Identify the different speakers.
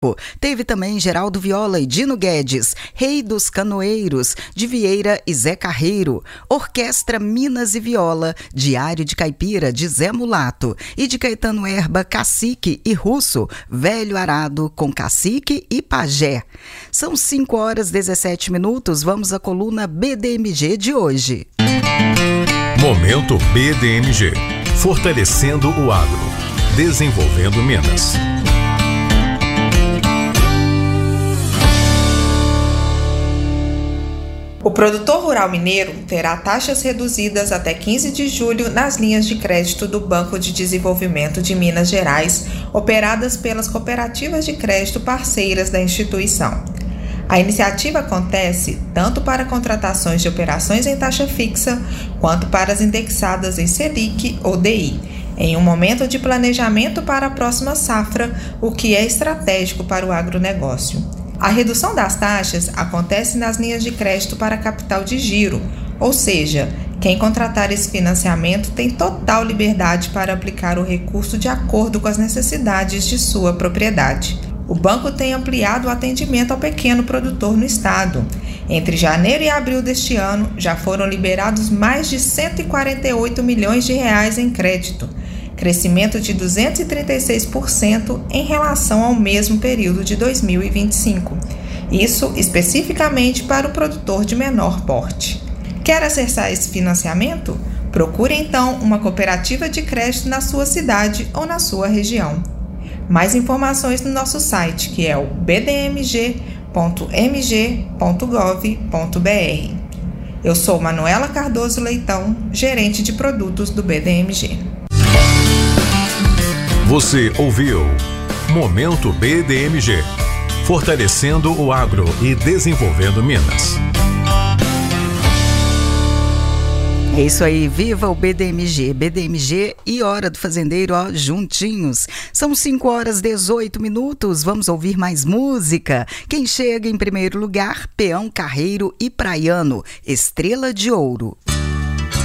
Speaker 1: Teve também Geraldo Viola e Dino Guedes, Rei dos Canoeiros, de Vieira e Zé Carreiro, Orquestra Minas e Viola, Diário de Caipira, de Zé Mulato, e de Caetano Herba, Cacique e Russo, Velho Arado com Cacique e Pajé. São 5h17, vamos à coluna BDMG de hoje.
Speaker 2: Momento BDMG, fortalecendo o agro, desenvolvendo Minas.
Speaker 3: O produtor rural mineiro terá taxas reduzidas até 15 de julho nas linhas de crédito do Banco de Desenvolvimento de Minas Gerais, operadas pelas cooperativas de crédito parceiras da instituição. A iniciativa acontece tanto para contratações de operações em taxa fixa, quanto para as indexadas em Selic ou DI, em um momento de planejamento para a próxima safra, o que é estratégico para o agronegócio. A redução das taxas acontece nas linhas de crédito para capital de giro, ou seja, quem contratar esse financiamento tem total liberdade para aplicar o recurso de acordo com as necessidades de sua propriedade. O banco tem ampliado o atendimento ao pequeno produtor no estado. Entre janeiro e abril deste ano, já foram liberados mais de 148 milhões de reais em crédito, crescimento de 236% em relação ao mesmo período de 2025. Isso especificamente para o produtor de menor porte. Quer acessar esse financiamento? Procure então uma cooperativa de crédito na sua cidade ou na sua região. Mais informações no nosso site, que é o bdmg.mg.gov.br. Eu sou Manuela Cardoso Leitão, gerente de produtos do BDMG.
Speaker 2: Você ouviu Momento BDMG, fortalecendo o agro e desenvolvendo Minas.
Speaker 1: É isso aí, viva o BDMG. BDMG e Hora do Fazendeiro, ó, juntinhos. São 5h18, vamos ouvir mais música. Quem chega em primeiro lugar, Peão, Carreiro e Praiano, Estrela de Ouro.